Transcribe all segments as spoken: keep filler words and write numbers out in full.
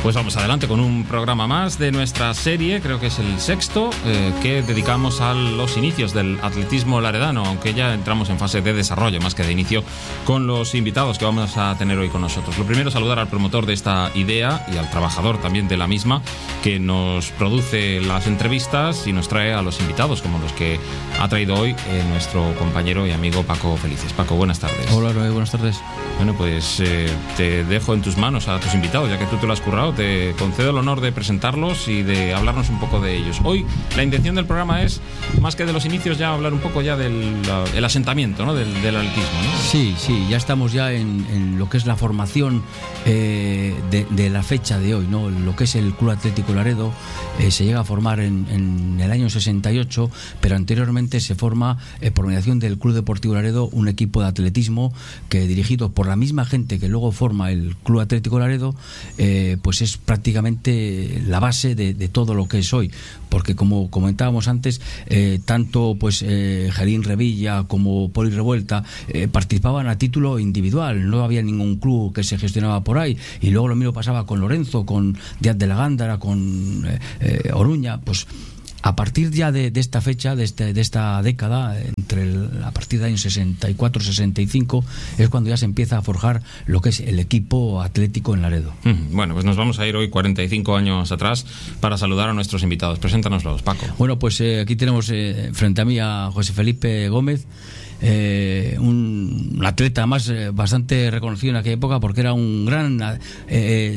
Pues vamos adelante con un programa más de nuestra serie, creo que es el sexto, eh, que dedicamos a los inicios del atletismo laredano, aunque ya entramos en fase de desarrollo más que de inicio con los invitados que vamos a tener hoy con nosotros. Lo primero, saludar al promotor de esta idea y al trabajador también de la misma, que nos produce las entrevistas y nos trae a los invitados, como los que ha traído hoy eh, nuestro compañero y amigo Paco Felices. Paco, buenas tardes. Hola, Noé, buenas tardes. Bueno, pues eh, te dejo en tus manos a tus invitados, ya que tú te lo has currado. Te concedo el honor de presentarlos y de hablarnos un poco de ellos. Hoy la intención del programa es, más que de los inicios, ya hablar un poco ya del la, el asentamiento, ¿no? del, del atletismo, ¿no? Sí, sí, ya estamos ya en, en lo que es la formación eh, de, de la fecha de hoy, ¿no? Lo que es el Club Atlético Laredo eh, se llega a formar en, en el año sesenta y ocho, pero anteriormente se forma eh, por mediación del Club Deportivo Laredo un equipo de atletismo que, dirigido por la misma gente que luego forma el Club Atlético Laredo, eh, pues es prácticamente la base de, de todo lo que es hoy, porque como comentábamos antes, eh, tanto pues eh, Gerín Revilla como Poli Revuelta eh, participaban a título individual, no había ningún club que se gestionaba por ahí, y luego lo mismo pasaba con Lorenzo, con Díaz de la Gándara, con eh, eh, Oruña. Pues a partir ya de, de esta fecha, de, este, de esta década, entre el, a partir del año sesenta y cuatro sesenta y cinco, es cuando ya se empieza a forjar lo que es el equipo atlético en Laredo. Bueno, pues nos vamos a ir hoy cuarenta y cinco años atrás para saludar a nuestros invitados. Preséntanoslos, Paco. Bueno, pues eh, aquí tenemos eh, frente a mí a José Felipe Gómez, Eh, un, un atleta más eh, bastante reconocido en aquella época, porque era un gran eh,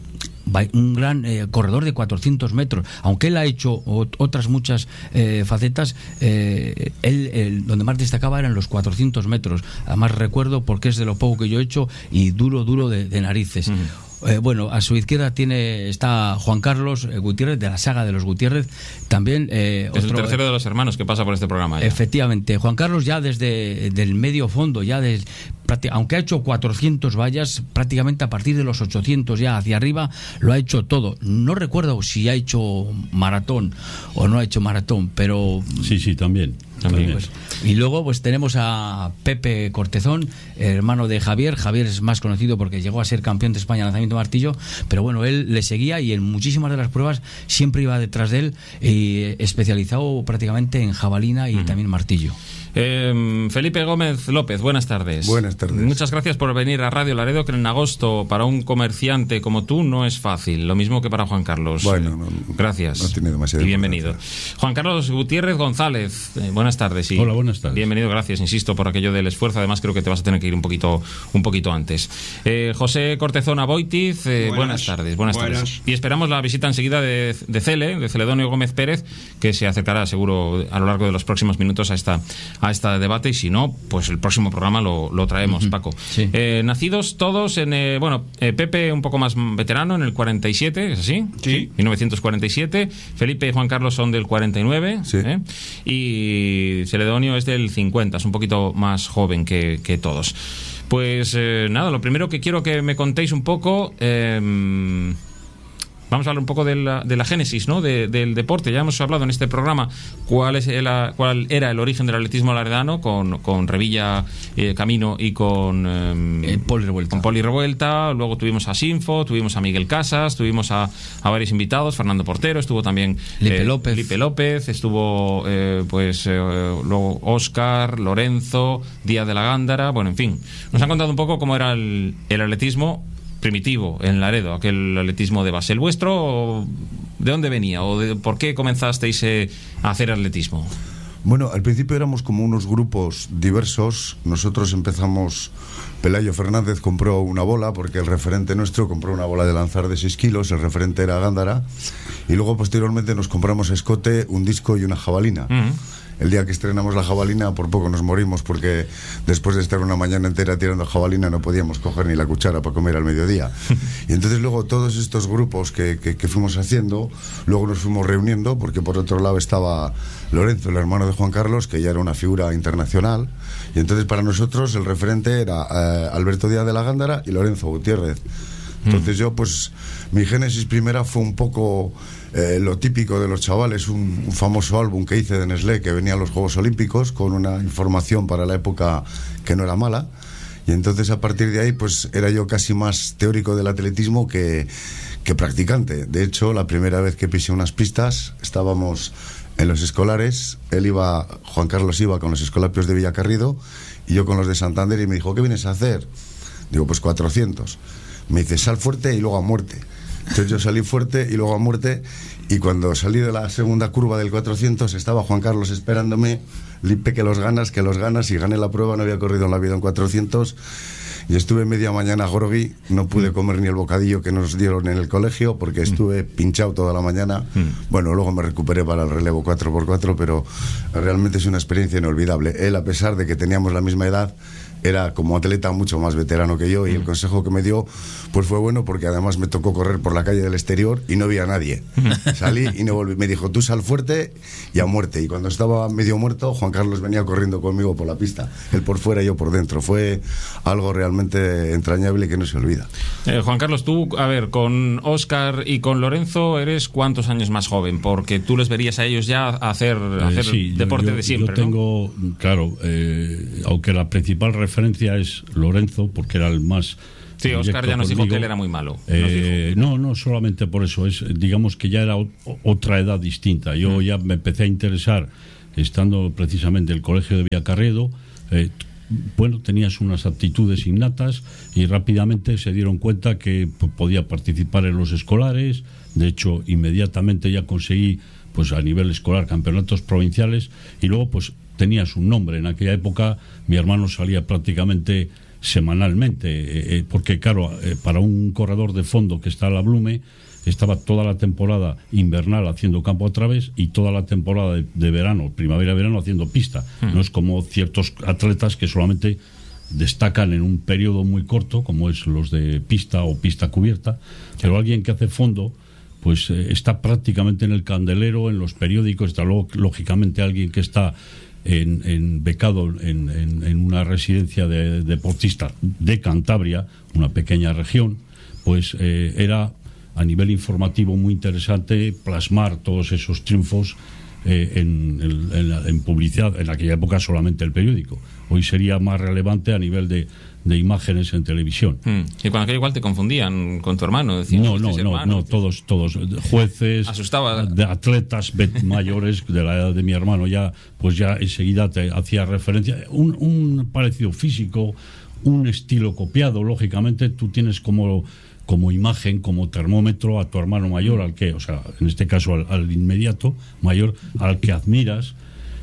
un gran eh, corredor de cuatrocientos metros, aunque él ha hecho ot- otras muchas eh, facetas. eh, él, él donde más destacaba eran los cuatrocientos metros, además recuerdo porque es de lo poco que yo he hecho, y duro duro de, de narices. Uh-huh. Eh, bueno, a su izquierda tiene está Juan Carlos eh, Gutiérrez, de la saga de los Gutiérrez, también eh, es otro, el tercero de los hermanos que pasa por este programa ya. Efectivamente, Juan Carlos ya desde del medio fondo, ya de, aunque ha hecho cuatrocientos vallas, prácticamente a partir de los ochocientos ya hacia arriba lo ha hecho todo. No recuerdo si ha hecho maratón o no ha hecho maratón, pero sí, sí, también. También. Pues, y luego pues tenemos a Pepe Cortezón, hermano de Javier. Javier es más conocido porque llegó a ser campeón de España en lanzamiento de martillo, pero bueno, él le seguía y en muchísimas de las pruebas siempre iba detrás de él, y especializado prácticamente en jabalina y uh-huh. también martillo. Eh, Felipe Gómez López, buenas tardes. Buenas tardes. Muchas gracias por venir a Radio Laredo, que en agosto para un comerciante como tú no es fácil, lo mismo que para Juan Carlos. Bueno, no, gracias. No tiene demasiado. Y bienvenido. Juan Carlos Gutiérrez González, eh, buenas tardes. Y hola, buenas tardes. Bienvenido, gracias, insisto, por aquello del esfuerzo. Además, creo que te vas a tener que ir un poquito, un poquito antes. Eh, José Cortezón Aboitiz, eh, buenas, buenas tardes. Buenas, buenas tardes. Y esperamos la visita enseguida de, de Cele, de Celedonio Gómez Pérez, que se acercará seguro a lo largo de los próximos minutos a esta, a esta debate. Y si no, pues el próximo programa lo, lo traemos, uh-huh. Paco. Sí. Eh, nacidos todos en, eh, bueno, eh, Pepe un poco más veterano, en el cuarenta y siete, ¿es así? Sí. mil novecientos cuarenta y siete. Felipe y Juan Carlos son del cuarenta y nueve. Sí. ¿eh? Y Celedonio es del cincuenta, es un poquito más joven que, que todos. Pues eh, nada, lo primero que quiero que me contéis un poco... Eh, Vamos a hablar un poco de la, de la génesis, ¿no? de, del deporte. Ya hemos hablado en este programa cuál, es el, cuál era el origen del atletismo laredano, con, con Revilla eh, Camino y con, eh, eh, Poli Revuelta. con Poli Revuelta. Luego tuvimos a Sinfo, tuvimos a Miguel Casas, tuvimos a, a varios invitados. Fernando Portero, estuvo también Lipe eh, López. Lipe López, estuvo eh, pues eh, luego Óscar, Lorenzo, Díaz de la Gándara. Bueno, en fin, nos han contado un poco cómo era el, el atletismo primitivo en Laredo, aquel atletismo de base. ¿El vuestro de dónde venía o de, por qué comenzasteis eh, a hacer atletismo? Bueno, al principio éramos como unos grupos diversos. Nosotros empezamos, Pelayo Fernández compró una bola, porque el referente nuestro compró una bola de lanzar de seis kilos, el referente era Gándara, y luego posteriormente nos compramos escote, un disco y una jabalina. Uh-huh. El día que estrenamos la jabalina por poco nos morimos, porque después de estar una mañana entera tirando jabalina no podíamos coger ni la cuchara para comer al mediodía. Y entonces luego todos estos grupos que, que, que fuimos haciendo, luego nos fuimos reuniendo, porque por otro lado estaba Lorenzo, el hermano de Juan Carlos, que ya era una figura internacional, y entonces para nosotros el referente era eh, Alberto Díaz de la Gándara y Lorenzo Gutiérrez. Entonces yo, pues, mi génesis primera fue un poco eh, lo típico de los chavales, un, un famoso álbum que hice de Nestlé, que venía a los Juegos Olímpicos con una información para la época que no era mala. Y entonces a partir de ahí pues era yo casi más teórico del atletismo que, que practicante. De hecho, la primera vez que pisé unas pistas estábamos en los escolares, él iba, Juan Carlos iba con los escolapios de Villacarrido y yo con los de Santander, y me dijo, ¿qué vienes a hacer? Digo, pues cuatrocientos. Me dice, sal fuerte y luego a muerte. Entonces yo salí fuerte y luego a muerte, y cuando salí de la segunda curva del cuatrocientos estaba Juan Carlos esperándome, lipe que los ganas, que los ganas, y gané la prueba. No había corrido en la vida en cuatrocientos, y estuve media mañana grogui, no pude comer ni el bocadillo que nos dieron en el colegio porque estuve pinchado toda la mañana. Bueno, luego me recuperé para el relevo cuatro por cuatro, pero realmente es una experiencia inolvidable. Él, a pesar de que teníamos la misma edad, era como atleta mucho más veterano que yo, y el consejo que me dio pues fue bueno, porque además me tocó correr por la calle del exterior y no vi a nadie. Salí y no volví. Me dijo, tú sal fuerte y a muerte. Y cuando estaba medio muerto, Juan Carlos venía corriendo conmigo por la pista, él por fuera y yo por dentro. Fue algo realmente entrañable que no se olvida. eh, Juan Carlos, tú, a ver, con Óscar y con Lorenzo eres ¿cuántos años más joven? Porque tú les verías a ellos ya hacer, Eh, hacer sí, deporte yo, yo, de siempre, yo tengo, ¿no? Claro, eh, aunque la principal referencia es Lorenzo, porque era el más... Sí, Óscar ya nos dijo que él era muy malo. Eh, no, no solamente por eso, es, digamos que ya era o, otra edad distinta. Yo mm. ya me empecé a interesar estando precisamente en el colegio de Villacarriedo. Eh, bueno, tenías unas aptitudes innatas y rápidamente se dieron cuenta que pues, podía participar en los escolares. De hecho, inmediatamente ya conseguí, pues a nivel escolar, campeonatos provinciales, y luego pues tenías un nombre. En aquella época mi hermano salía prácticamente semanalmente, eh, eh, porque claro, eh, para un corredor de fondo que está a la Blume, estaba toda la temporada invernal haciendo campo a través y toda la temporada de, de verano, primavera-verano, haciendo pista. Mm. No es como ciertos atletas que solamente destacan en un periodo muy corto, como es los de pista o pista cubierta, pero alguien que hace fondo pues eh, está prácticamente en el candelero, en los periódicos. Está luego, lógicamente, alguien que está En, en becado en, en, en una residencia de, de deportistas de Cantabria, una pequeña región, pues eh, era a nivel informativo muy interesante plasmar todos esos triunfos eh, en, en, en, la, en publicidad. En aquella época solamente el periódico, hoy sería más relevante a nivel de, de imágenes en televisión. Mm. Y cuando aquello igual te confundían con tu hermano. Decían, no, no, no, hermano, no, todos, todos jueces, asustaba. De atletas mayores de la edad de mi hermano, ya pues ya enseguida te hacía referencia, un, un parecido físico, un estilo copiado. Lógicamente tú tienes como como imagen, como termómetro a tu hermano mayor, al que, o sea, en este caso al, al inmediato mayor, al que admiras.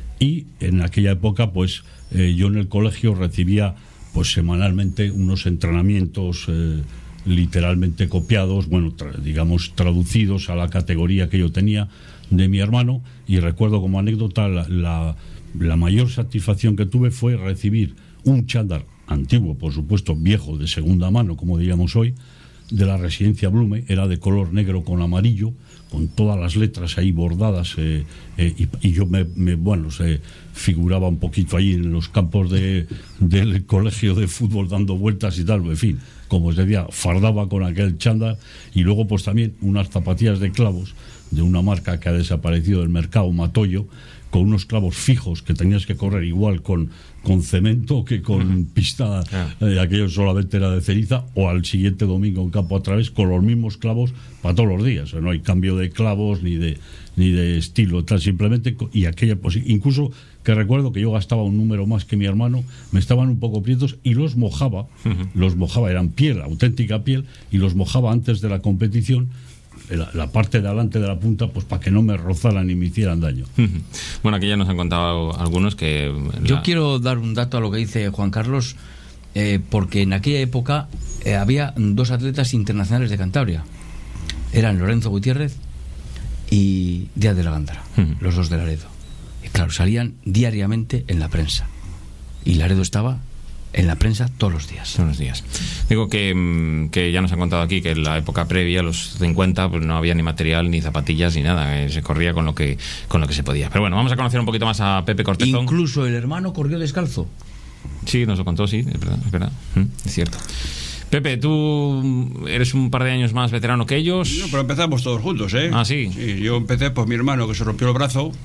Y en aquella época pues eh, yo en el colegio recibía pues semanalmente unos entrenamientos eh, literalmente copiados, bueno, tra- digamos traducidos a la categoría que yo tenía de mi hermano. Y recuerdo como anécdota la, la, la mayor satisfacción que tuve fue recibir un chándal antiguo, por supuesto viejo, de segunda mano, como diríamos hoy, de la residencia Blume. Era de color negro con amarillo, con todas las letras ahí bordadas, eh, eh, y, y yo me, me bueno, se figuraba un poquito ahí en los campos de, del colegio de fútbol dando vueltas y tal, en fin, como os decía, fardaba con aquel chándal. Y luego pues también unas zapatillas de clavos de una marca que ha desaparecido del mercado, Matoyo, con unos clavos fijos que tenías que correr igual con, con cemento que con uh-huh. pista, eh, aquello solamente era de ceniza, o al siguiente domingo en campo a través con los mismos clavos para todos los días. O sea, no hay cambio de clavos ni de ni de estilo, tal, simplemente. Y aquella, pues incluso que recuerdo que yo gastaba un número más que mi hermano, me estaban un poco prietos y los mojaba, uh-huh. los mojaba, eran piel, auténtica piel, y los mojaba antes de la competición, La, la parte de adelante de la punta, pues para que no me rozaran ni me hicieran daño. Bueno, aquí ya nos han contado algunos que... La... Yo quiero dar un dato a lo que dice Juan Carlos, eh, porque en aquella época eh, había dos atletas internacionales de Cantabria. Eran Lorenzo Gutiérrez y Díaz de la Gándara, uh-huh. los dos de Laredo. Y claro, salían diariamente en la prensa. Y Laredo estaba en la prensa todos los días. Todos los días. Digo que, que ya nos han contado aquí que en la época previa, los cincuenta, pues no había ni material, ni zapatillas, ni nada. Eh, se corría con lo que con lo que se podía. Pero bueno, vamos a conocer un poquito más a Pepe Cortezón. Incluso el hermano corrió descalzo. Sí, nos lo contó, sí, es verdad, es verdad. Es cierto. Pepe, tú eres un par de años más veterano que ellos. No, pero empezamos todos juntos, ¿eh? Ah, sí. Sí, yo empecé por mi hermano, que se rompió el brazo.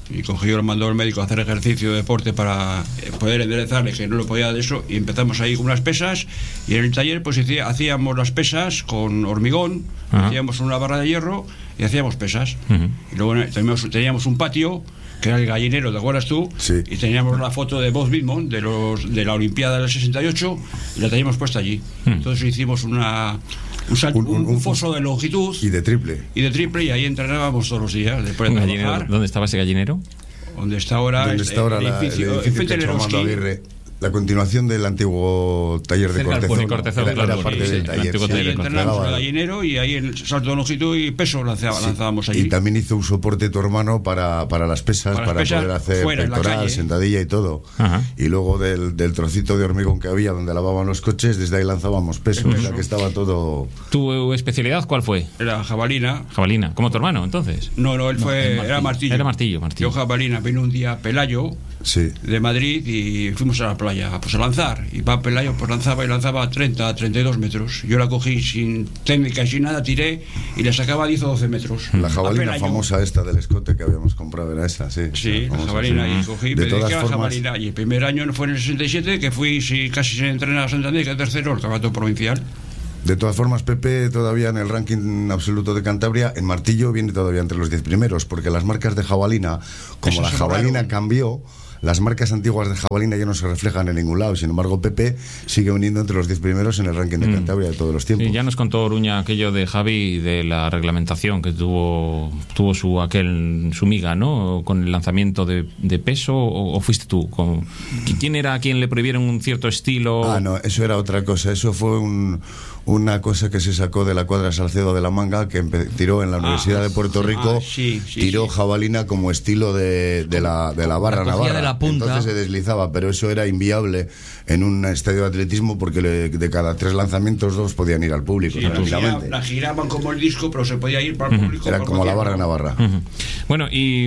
y cogió, lo mandó el médico a hacer ejercicio, deporte para poder enderezarle, que no lo podía de eso, y empezamos ahí con unas pesas, y en el taller pues hacíamos las pesas con hormigón, uh-huh. hacíamos una barra de hierro y hacíamos pesas. Uh-huh. Y luego teníamos, teníamos un patio que era el gallinero, ¿te acuerdas tú? Sí. Y teníamos la foto de Bob Bidmon de los de la Olimpiada del sesenta y ocho y la teníamos puesta allí. Uh-huh. Entonces hicimos una un, sal, un, un, un foso de longitud y de triple y de triple y ahí entrenábamos todos los días después de trabajar. ¿Dónde estaba ese gallinero? Donde está ahora, ¿Dónde está ahora el, la, edificio, el edificio que Armando Aguirre? La continuación del antiguo taller de Cortezón. Cortezón era, claro, era parte sí, del sí, taller. Sí, ahí entrenamos el gallinero y ahí el salto de longitud y peso lanzaba, sí. lanzábamos allí. Y también hizo un soporte tu hermano para, para las pesas, para, para pesas, poder hacer pectoral, sentadilla y todo. Ajá. Y luego del, del trocito de hormigón que había donde lavaban los coches, desde ahí lanzábamos peso, peso. O sea que estaba todo... ¿Tu especialidad cuál fue? Era jabalina. Jabalina, ¿como tu hermano entonces? No, no, él fue, no, era martillo. Era martillo, martillo. Yo jabalina, vino un día Pelayo, sí. de Madrid, y fuimos a la playa pues a lanzar. Y va Pelayo, pues lanzaba y lanzaba a treinta, treinta y dos metros. Yo la cogí sin técnica y sin nada, tiré y le sacaba diez o doce metros. La jabalina famosa esta del escote que habíamos comprado era esa, sí. Sí, la, la jabalina, sí. Y cogí, de me dediqué a la jabalina. Y el primer año fue en el sesenta y siete, que fui sí, casi sin entrenar a Santander, que el tercero, el campeonato provincial. De todas formas, Pepe todavía en el ranking absoluto de Cantabria, en martillo viene todavía entre los diez primeros, porque las marcas de jabalina, como la jabalina cambió, las marcas antiguas de jabalina ya no se reflejan en ningún lado. Sin embargo, Pepe sigue viniendo entre los diez primeros en el ranking de Cantabria de todos los tiempos. Sí, ya nos contó Oruña aquello de Javi, de la reglamentación que tuvo tuvo su aquel su miga, ¿no? Con el lanzamiento de, de peso, o, o fuiste tú. Con, ¿Quién era a quien le prohibieron un cierto estilo? Ah, no, eso era otra cosa. Eso fue un, una cosa que se sacó de la cuadra Salcedo de la Manga, que tiró en la Universidad ah, de Puerto Rico, ah, sí, sí, tiró sí. jabalina como estilo de, de, la, de la barra la navarra. De la punta. Entonces se deslizaba, pero eso era inviable en un estadio de atletismo, porque le, de cada tres lanzamientos dos podían ir al público. Sí, la, la giraban como el disco, pero se podía ir para el público. Uh-huh. Era como la barra navarra. Uh-huh. Bueno,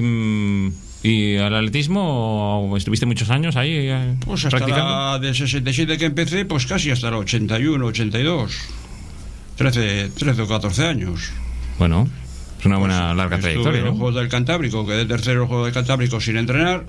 y... ¿Y al atletismo estuviste muchos años ahí pues hasta la del sesenta y siete que empecé, pues casi hasta el ochenta y uno, ochenta y dos. trece, trece o catorce años. Bueno, es una buena pues larga trayectoria. Estuve en los Juegos del Cantábrico, quedé tercero en los Juegos del Cantábrico sin entrenar.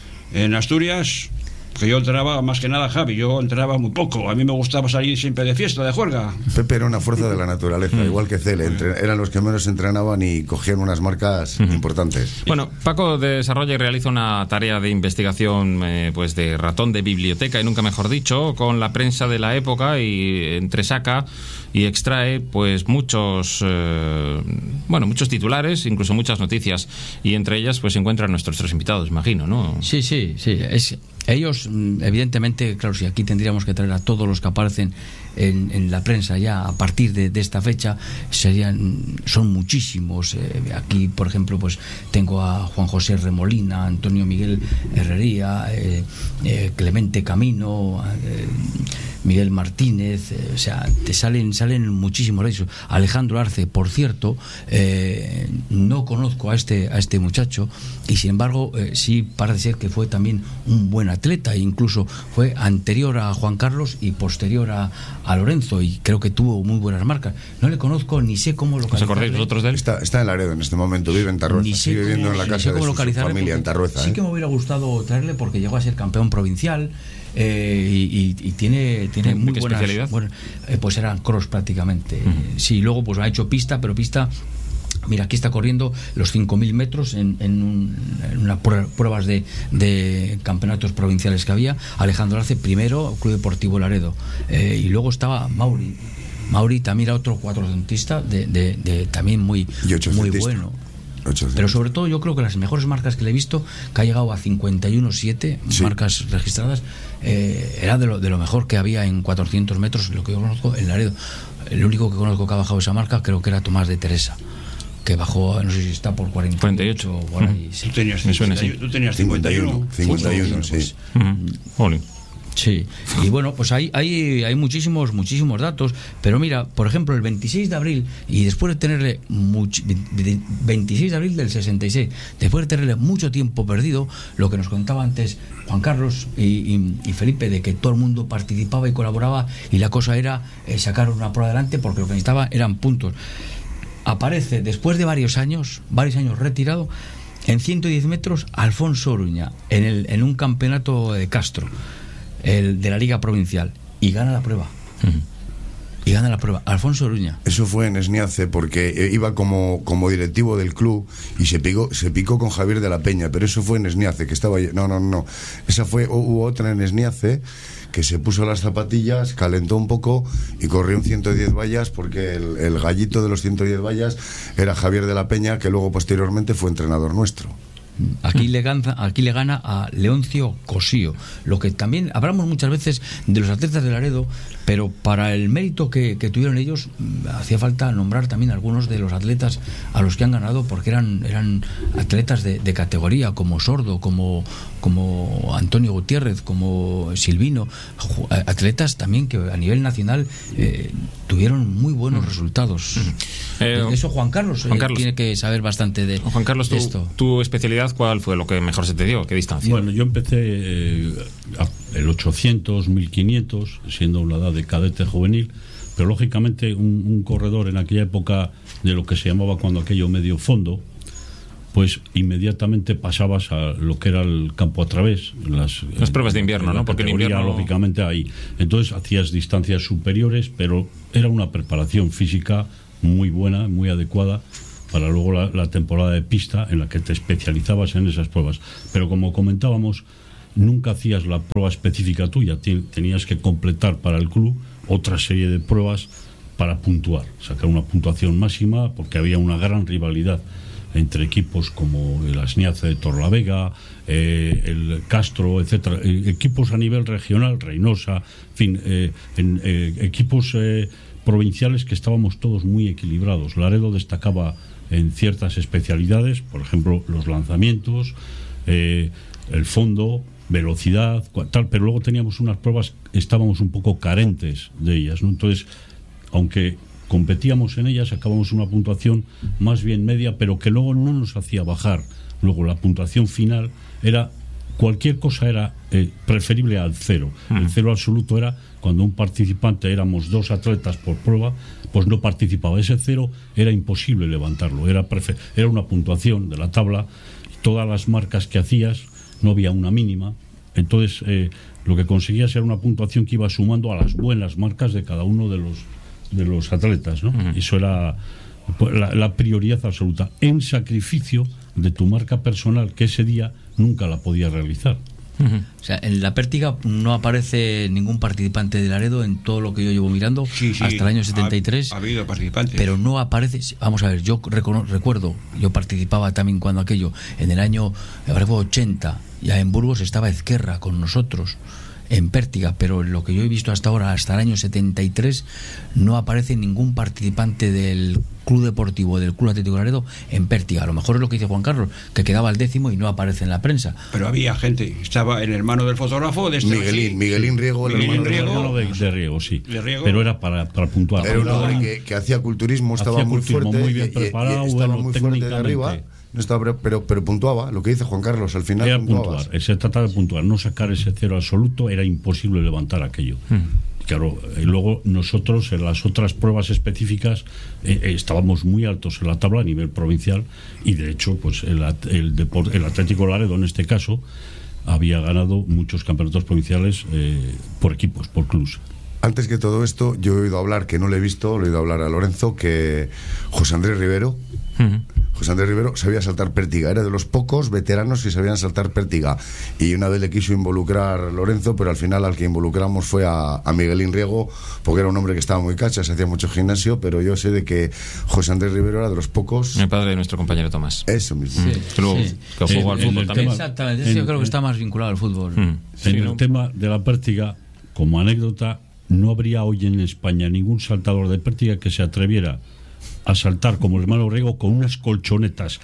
En Asturias, que yo entrenaba más que nada, Javi, yo entrenaba muy poco. A mí me gustaba salir siempre de fiesta, de juerga. Pepe era una fuerza de la naturaleza, mm. igual que Cele. Entre, eran los que menos entrenaban y cogían unas marcas mm. importantes. Bueno, Paco desarrolla y realiza una tarea de investigación eh, pues de ratón de biblioteca, y nunca mejor dicho, con la prensa de la época, y entresaca y extrae pues muchos eh, bueno, muchos titulares, incluso muchas noticias, y entre ellas pues se encuentran nuestros tres invitados, imagino, ¿no? Sí, sí, sí, es... Ellos, evidentemente, claro, si aquí tendríamos que traer a todos los que aparecen en, en la prensa ya a partir de, de esta fecha, serían, son muchísimos. Eh, aquí, por ejemplo, pues tengo a Juan José Remolina, Antonio Miguel Herrería, eh, eh, Clemente Camino, eh, Miguel Martínez, eh, o sea, te salen salen muchísimos de ellos. Alejandro Arce, por cierto, eh, no conozco a este a este muchacho, y sin embargo eh, sí parece ser que fue también un buen atleta, e incluso fue anterior a Juan Carlos y posterior a, a Lorenzo, y creo que tuvo muy buenas marcas. No le conozco ni sé cómo localizarle. ¿Os acordáis vosotros de él? Está, está en Laredo en este momento, vive en Tarrueza, sigue cómo, viviendo en la casa de su familia en Tarrueza. Sí, ¿eh? que me hubiera gustado traerle, porque llegó a ser campeón provincial. Eh, y, y, y tiene tiene muy buenas especialidad. Bueno, eh, pues eran cross prácticamente. Uh-huh. Sí, luego pues ha hecho pista, pero pista, mira, aquí está corriendo los cinco mil metros en, en, un, en unas pruebas de, de campeonatos provinciales que había. Alejandro Arce primero, Club Deportivo Laredo, eh, y luego estaba Mauri Mauri también era otro cuatrocentista de, de, de también muy, muy bueno. ochocientos. Pero sobre todo yo creo que las mejores marcas que le he visto, que ha llegado a cincuenta y uno siete sí. marcas registradas, eh, era de lo, de lo mejor que había en cuatrocientos metros, lo que yo conozco en Laredo. El único que conozco que ha bajado esa marca creo que era Tomás de Teresa, que bajó, no sé si está por cuarenta y ocho, cuarenta y ocho por ahí, sí. Tú tenías, me suena así. Tú tenías cincuenta y uno. cincuenta y uno, sí. Uh-huh. Sí, y bueno, pues hay, hay, hay muchísimos, muchísimos datos, pero mira, por ejemplo, el veintiséis de abril, y después de tenerle much, veintiséis de abril del sesenta y seis, después de tenerle mucho tiempo perdido, lo que nos contaba antes Juan Carlos y, y, y Felipe, de que todo el mundo participaba y colaboraba, y la cosa era eh, sacar una prueba adelante, porque lo que necesitaba eran puntos. Aparece, después de varios años, varios años retirado, En ciento diez metros, Alfonso Oruña, en, el, en un campeonato de Castro, el de la Liga Provincial, y gana la prueba. Uh-huh. Y gana la prueba, Alfonso Oruña. Eso fue en Esniace, porque iba como, como directivo del club y se picó, se picó con Javier de la Peña, pero eso fue en Esniace, que estaba... No, no, no. Esa fue, hubo otra en Esniace, que se puso las zapatillas, calentó un poco y corrió un ciento diez vallas, porque el, el gallito de los ciento diez vallas era Javier de la Peña, que luego posteriormente fue entrenador nuestro. Aquí le, gana, aquí le gana a Leoncio Cosío. Lo que también hablamos muchas veces de los atletas de Laredo, pero para el mérito que, que tuvieron ellos, hacía falta nombrar también algunos de los atletas a los que han ganado, porque eran, eran atletas de, de categoría, como Sordo, como, como Antonio Gutiérrez, como Silvino, atletas también que a nivel nacional eh, tuvieron muy buenos mm. resultados. Mm. Eh, Eso Juan Carlos, Juan eh, Carlos tiene que saber bastante de, Juan Carlos, de tu, esto. Tu especialidad, ¿cuál fue lo que mejor se te dio? ¿Qué distancia? Bueno, yo empecé eh, el ochocientos, mil quinientos, siendo una edad de cadete juvenil, pero lógicamente un, un corredor en aquella época de lo que se llamaba cuando aquello medio fondo, pues inmediatamente pasabas a lo que era el campo a través, las, las pruebas de invierno, ¿no? Porque en invierno lógicamente ahí. Entonces hacías distancias superiores, pero era una preparación física muy buena, muy adecuada para luego la, la temporada de pista en la que te especializabas en esas pruebas. Pero como comentábamos, nunca hacías la prueba específica tuya, tenías que completar para el club otra serie de pruebas para puntuar, sacar una puntuación máxima, porque había una gran rivalidad entre equipos como el Asniace de Torlavega, eh, el Castro, etcétera, eh, equipos a nivel regional, Reynosa, en fin, eh, en, eh, equipos eh, provinciales que estábamos todos muy equilibrados. Laredo destacaba en ciertas especialidades, por ejemplo, los lanzamientos, eh, el fondo, velocidad, tal, pero luego teníamos unas pruebas, estábamos un poco carentes de ellas, ¿no? Entonces, aunque competíamos en ellas, sacábamos una puntuación más bien media, pero que luego no nos hacía bajar. Luego la puntuación final era, cualquier cosa era eh, preferible al cero. Mm. El cero absoluto era cuando un participante, éramos dos atletas por prueba, pues no participaba. Ese cero era imposible levantarlo, era, prefer- era una puntuación de la tabla, todas las marcas que hacías, no había una mínima. Entonces eh, lo que conseguías era una puntuación que iba sumando a las buenas marcas de cada uno de los de los atletas, ¿no? Uh-huh. Eso era la, la prioridad absoluta, en sacrificio de tu marca personal, que ese día nunca la podías realizar. Uh-huh. O sea, en la pértiga no aparece ningún participante de Laredo en todo lo que yo llevo mirando, sí, sí, hasta el año setenta y tres. Ha, ha habido participantes. Pero no aparece. Vamos a ver, yo recono, recuerdo, yo participaba también cuando aquello, en el año ochenta, ya en Burgos estaba Ezquerra con nosotros en pértiga, pero lo que yo he visto hasta ahora, hasta el año setenta y tres, no aparece ningún participante del Club Deportivo, del Club Atlético Laredo en pértiga. A lo mejor es lo que dice Juan Carlos, que quedaba al décimo y no aparece en la prensa. Pero había gente, estaba el hermano del fotógrafo de este Miguelín, sí. Miguelín Riego, el Miguelín hermano Riego, de, de Riego, sí. De Riego. Pero era para, para puntuar. Era un hombre que, que hacía culturismo, estaba hacía muy culturismo, fuerte, muy bien y, y, preparado, y estaba bueno, muy fuerte de arriba. No estaba, pero, pero puntuaba, lo que dice Juan Carlos, al final era puntuar, se trataba de puntuar, no sacar ese cero absoluto, era imposible levantar aquello. Hmm. Claro, y luego nosotros en las otras pruebas específicas eh, estábamos muy altos en la tabla a nivel provincial, y de hecho pues el, el, Depor- el Atlético Laredo en este caso había ganado muchos campeonatos provinciales eh, por equipos, por clubs. Antes que todo esto, yo he oído hablar, que no le he visto, le he oído hablar a Lorenzo, que José Andrés Rivero, uh-huh. José Andrés Rivero sabía saltar pértiga, era de los pocos veteranos que sabían saltar pértiga, y una vez le quiso involucrar Lorenzo, pero al final al que involucramos fue a, a Miguelín Riego, porque era un hombre que estaba muy cacha, se hacía mucho gimnasio, pero yo sé de que José Andrés Rivero era de los pocos. El padre de nuestro compañero Tomás. Eso mismo. Sí, que luego sí. que jugó al fútbol también. Tema, Exactamente, eso en, yo creo que en, está más vinculado al fútbol. Mm, en sí, el ¿no? tema de la pértiga, como anécdota, no habría hoy en España ningún saltador de pértiga que se atreviera a saltar como el hermano Riego con unas colchonetas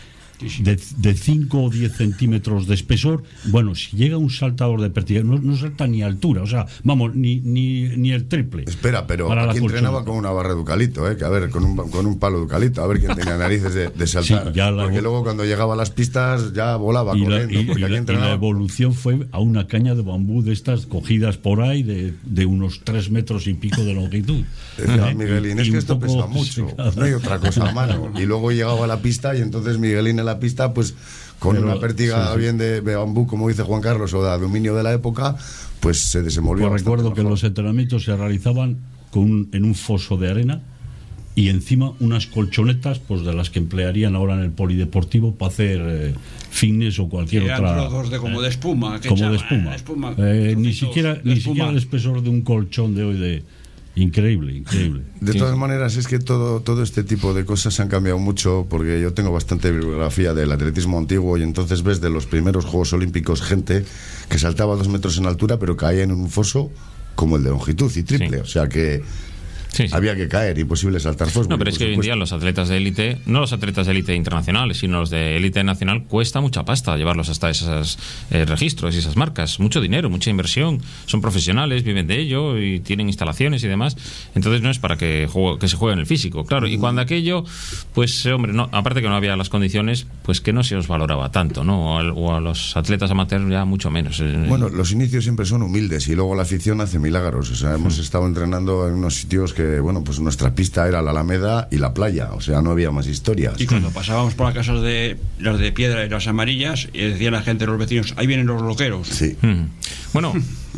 de cinco o diez centímetros de espesor. Bueno, si llega un saltador de pértiga, no, no salta ni a altura, o sea, vamos, ni ni, ni el triple. Espera, pero aquí entrenaba con una barra de eucalipto, ¿eh? Que a ver, con un, con un palo de eucalipto, a ver quién tenía narices de, de saltar. Sí, ya la, porque luego cuando llegaba a las pistas ya volaba y corriendo. La, y, porque y, aquí la, entrenaba... y la evolución fue a una caña de bambú de estas cogidas por ahí de, de unos tres metros y pico de longitud. Decía, ¿eh? Miguelín, y, es que esto pesa mucho, no hay otra cosa a mano. Y luego llegaba a la pista y entonces Miguelín en la la pista, pues con Pero, una pértiga sí, sí. bien de, de bambú, como dice Juan Carlos, o de aluminio de la época, pues se desenvolvía. Pues recuerdo bastante que mejor. los entrenamientos se realizaban con un- en un foso de arena y encima unas colchonetas, pues de las que emplearían ahora en el polideportivo para hacer eh, fitness o cualquier Eran otra. trozos de, como de espuma. Que como de echaban, espuma. eh, espuma, Eh, ni trocitos siquiera, de ni espuma. siquiera el espesor de un colchón de hoy de. Increíble, increíble. De Sí, todas sí. maneras, es que todo, todo este tipo de cosas han cambiado mucho, porque yo tengo bastante bibliografía del atletismo antiguo y entonces ves de los primeros Juegos Olímpicos gente que saltaba dos metros en altura pero caía en un foso como el de longitud y triple, Sí. o sea que Sí, sí. había que caer, imposible saltar fósforo. No, pero es por que hoy en supuesto. día los atletas de élite, no los atletas de élite internacionales, sino los de élite nacional, cuesta mucha pasta llevarlos hasta esos eh, registros y esas marcas. Mucho dinero, mucha inversión. Son profesionales, viven de ello y tienen instalaciones y demás. Entonces no es para que, juego- que se juegue en el físico, claro. Y cuando aquello, pues hombre, no, aparte que no había las condiciones, pues que no se os valoraba tanto, ¿no? O, al- o a los atletas amateurs ya mucho menos. Eh, Bueno, los inicios siempre son humildes y luego la afición hace milagros. O sea, hemos estado entrenando en unos sitios que, bueno, pues nuestra pista era la Alameda y la playa, o sea, no había más historias. Y cuando pasábamos por las casas de las de piedra y las amarillas, y decía la gente, los vecinos, ahí vienen los loqueros. Sí. Mm. Bueno,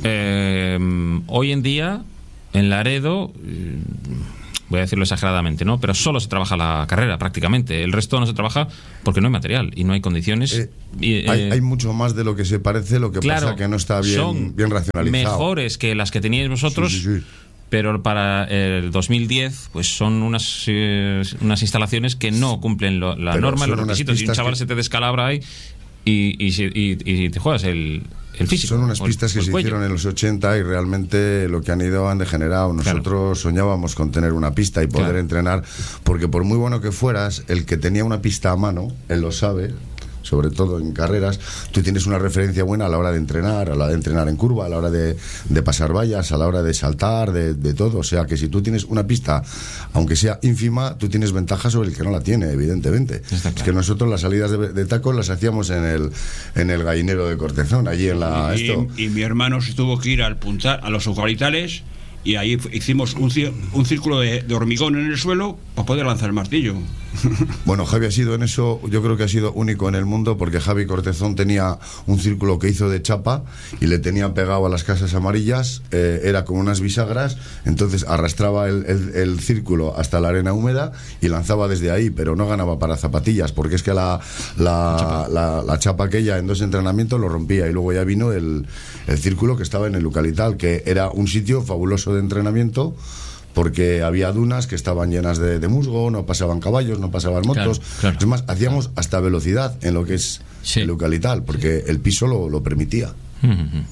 eh, hoy en día en Laredo, eh, voy a decirlo exageradamente, ¿no? Pero solo se trabaja la carrera prácticamente. El resto no se trabaja porque no hay material y no hay condiciones. Eh, y, eh, hay, hay mucho más de lo que se parece, lo que claro, pasa que no está bien, son bien racionalizado. mejores que las que teníais vosotros. Sí, sí, sí. Pero para el dos mil diez, pues son unas eh, unas instalaciones que no cumplen lo- la Pero norma, son los unas requisitos. Y un pistas chaval que- se te descalabra ahí y, y, si- y- y te juegas el, el físico. Son unas o el- pistas o que el se cuello. hicieron en los ochenta y realmente lo que han ido han degenerado. Nosotros soñábamos con tener una pista y poder Claro. entrenar, porque por muy bueno que fueras, el que tenía una pista a mano, él lo sabe, sobre todo en carreras, tú tienes una referencia buena a la hora de entrenar, a la hora de entrenar en curva, a la hora de, de pasar vallas, a la hora de saltar, de, de todo. O sea que si tú tienes una pista, aunque sea ínfima, tú tienes ventaja sobre el que no la tiene, evidentemente. Está claro. Es que nosotros las salidas de, de tacos las hacíamos en el, en el gallinero de Cortezón, allí en la... y, esto. y mi hermano se tuvo que ir al puntal, a los eucaliptales, y ahí fu- hicimos un, ci- un círculo de, de hormigón en el suelo para poder lanzar el martillo. Bueno, Javi ha sido en eso, yo creo que ha sido único en el mundo, porque Javi Cortezón tenía un círculo que hizo de chapa y le tenía pegado a las casas amarillas, eh, era como unas bisagras, entonces arrastraba el, el- el círculo hasta la arena húmeda y lanzaba desde ahí, pero no ganaba para zapatillas, porque es que la, la, la, la chapa aquella en dos entrenamientos lo rompía, y luego ya vino el, el círculo que estaba en el Eucalital, que era un sitio fabuloso de entrenamiento, porque había dunas que estaban llenas de, de musgo, no pasaban caballos, no pasaban motos. Claro, claro. Es más, hacíamos hasta velocidad en lo que es Sí. el Eucalital, porque el piso lo, lo permitía. Ujú.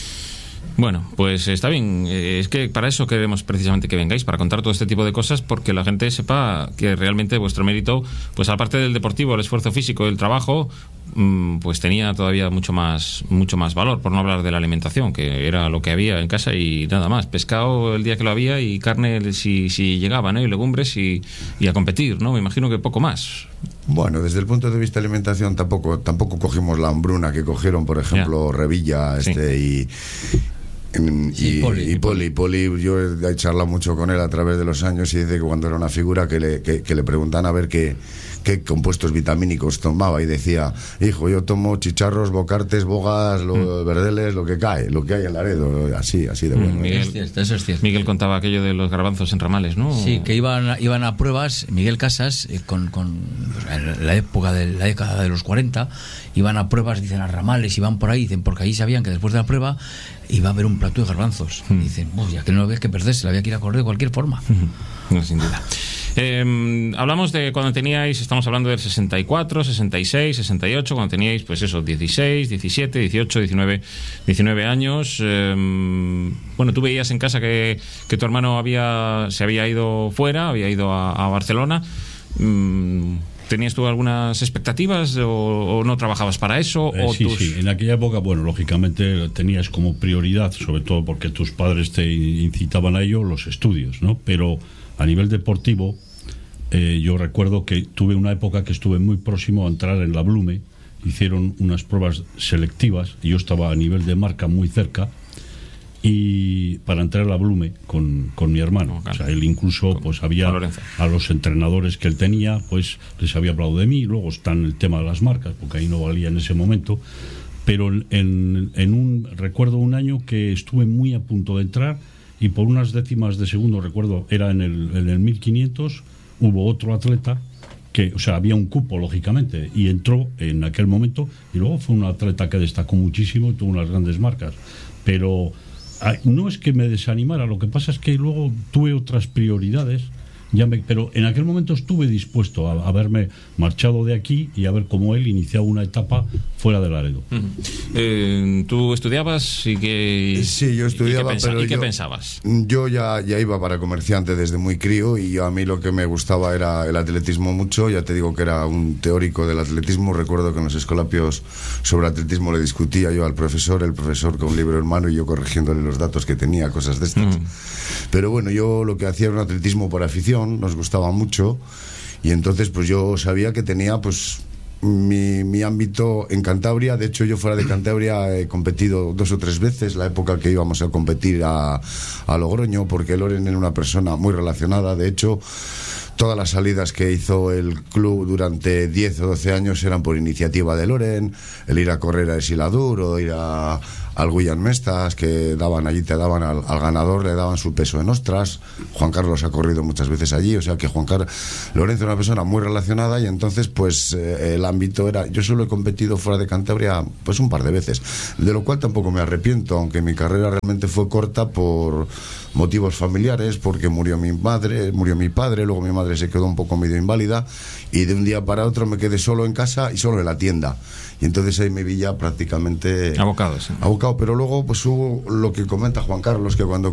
Bueno, pues está bien. Eh, Es que para eso queremos precisamente que vengáis, para contar todo este tipo de cosas, porque la gente sepa que realmente vuestro mérito, pues aparte del deportivo, el esfuerzo físico, el trabajo, mm, pues tenía todavía mucho más, mucho más valor, por no hablar de la alimentación, que era lo que había en casa y nada más. Pescado el día que lo había y carne si, si llegaba, ¿no? Y legumbres y, y a competir, ¿no? Me imagino que poco más. Bueno, desde el punto de vista de alimentación tampoco, tampoco cogimos la hambruna que cogieron, por ejemplo, Revilla Sí. este y... en- Sí, y, Poli, y Poli, Poli, yo he charlado mucho con él a través de los años y dice que cuando era una figura que le, que, que le preguntan a ver qué, qué compuestos vitamínicos tomaba y decía, hijo, yo tomo chicharros, bocartes, bogas, lo- verdeles, lo que cae, lo que hay en Laredo, así, así de bueno. Mm, Miguel. Es cierto, eso es cierto. Miguel contaba aquello de los garbanzos en ramales, ¿no? Sí, que iban, a- iban a pruebas, Miguel Casas, eh, con, con pues, en la época de la década de los cuarenta, iban a pruebas, dicen, a ramales, iban por ahí, dicen, porque ahí sabían que después de la prueba iba a haber un plato de garbanzos. Mm. Dicen, "Uy, ya que no había que perderse, la había que ir a correr de cualquier forma. No, sin duda. Eh, hablamos de cuando teníais, estamos hablando del sesenta y cuatro, sesenta y seis, sesenta y ocho, cuando teníais, pues eso, dieciséis, diecisiete, dieciocho, diecinueve, diecinueve años. Eh, bueno, tú veías en casa que, que tu hermano había se había ido fuera, había ido a, a Barcelona. Mm, ¿Tenías tú algunas expectativas o, o no trabajabas para eso? Eh, o sí, tus... sí. En aquella época, bueno, lógicamente tenías como prioridad, sobre todo porque tus padres te incitaban a ello, los estudios, ¿no? Pero a nivel deportivo, eh, yo recuerdo que tuve una época que estuve muy próximo a entrar en la Blume. Hicieron unas pruebas selectivas y yo estaba a nivel de marca muy cerca. y para entrar a la Blume con, con mi hermano. O sea, él incluso pues había a los entrenadores que él tenía, pues les había hablado de mí. Luego está en el tema de las marcas, porque ahí no valía en ese momento. Pero en, en un recuerdo un año que estuve muy a punto de entrar y por unas décimas de segundo, recuerdo, era en el, en el mil quinientos, hubo otro atleta que, o sea, había un cupo, lógicamente, y entró en aquel momento, y luego fue un atleta que destacó muchísimo y tuvo unas grandes marcas. Pero no es que me desanimara, lo que pasa es que luego tuve otras prioridades, ya me, pero en aquel momento estuve dispuesto a, a haberme marchado de aquí y a ver cómo él iniciaba una etapa fuera de Laredo. Uh-huh. eh, ¿Tú estudiabas y qué? Sí, yo estudiaba, ¿y qué, pensa- pero ¿y qué yo, pensabas? Yo ya, ya iba para comerciante desde muy crío y a mí lo que me gustaba era el atletismo mucho. Ya te digo que era un teórico del atletismo. Recuerdo que en los escolapios sobre atletismo le discutía yo al profesor, el profesor con un libro en mano y yo corrigiéndole los datos que tenía, cosas de estas. Uh-huh. Pero bueno, yo lo que hacía era un atletismo por afición, nos gustaba mucho y entonces pues yo sabía que tenía pues mi, mi ámbito en Cantabria. De hecho, yo fuera de Cantabria he competido dos o tres veces, la época que íbamos a competir a, a Logroño, porque Loren era una persona muy relacionada. De hecho, todas las salidas que hizo el club durante diez o doce años eran por iniciativa de Loren. El ir a correr a Esiladur o ir a al Guyan Mestas, que daban allí, te daban al, al ganador, le daban su peso en ostras. Juan Carlos ha corrido muchas veces allí, o sea que Juan Carlos Lorenzo es una persona muy relacionada y entonces pues eh, el ámbito era, yo solo he competido fuera de Cantabria pues un par de veces, de lo cual tampoco me arrepiento, aunque mi carrera realmente fue corta por motivos familiares, porque murió mi madre, murió mi padre, luego mi madre se quedó un poco medio inválida y de un día para otro me quedé solo en casa y solo en la tienda. Y entonces ahí me vi ya prácticamente abocado, sí. abocado, pero luego pues hubo lo que comenta Juan Carlos, que cuando